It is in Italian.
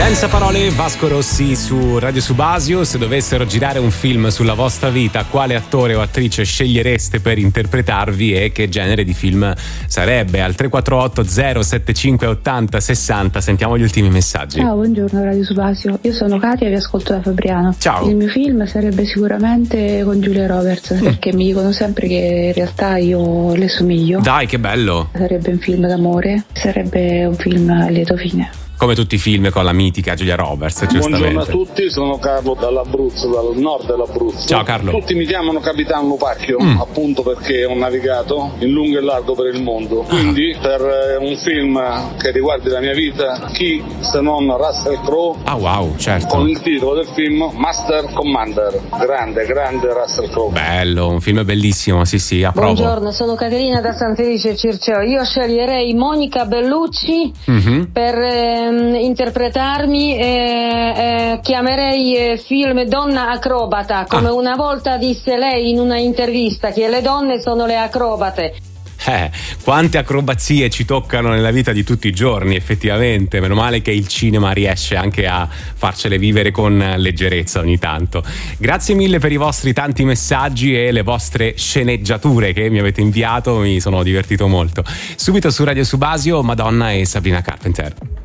Senza parole, Vasco Rossi su Radio Subasio. Se dovessero girare un film sulla vostra vita, quale attore o attrice scegliereste per interpretarvi e che genere di film sarebbe? Al 348 075 80 60 sentiamo gli ultimi messaggi. Ciao, buongiorno Radio Subasio, io sono Katia e vi ascolto da Fabriano. Ciao. Il mio film sarebbe sicuramente con Julia Roberts, perché mi dicono sempre che in realtà io le somiglio. Dai, che bello. Sarebbe un film d'amore, sarebbe un film a lieto fine. Come tutti i film con la mitica Julia Roberts, giustamente. Buongiorno a tutti, sono Carlo dall'Abruzzo, dal nord dell'Abruzzo. Ciao Carlo. Tutti mi chiamano Capitano Lupacchio, appunto perché ho navigato in lungo e largo per il mondo. Quindi per un film che riguardi la mia vita, chi se non Russell Crowe? Ah wow, certo. Con il titolo del film Master Commander. Grande Russell Crowe. Bello, un film bellissimo, sì, approvo. Buongiorno, sono Caterina da San Felice Circeo. Io sceglierei Monica Bellucci per interpretarmi, chiamerei film Donna Acrobata, come una volta disse lei in una intervista, che le donne sono le acrobate. Quante acrobazie ci toccano nella vita di tutti i giorni, effettivamente. Meno male che il cinema riesce anche a farcele vivere con leggerezza ogni tanto. Grazie mille per i vostri tanti messaggi e le vostre sceneggiature che mi avete inviato, mi sono divertito molto. Subito su Radio Subasio, Madonna e Sabrina Carpenter.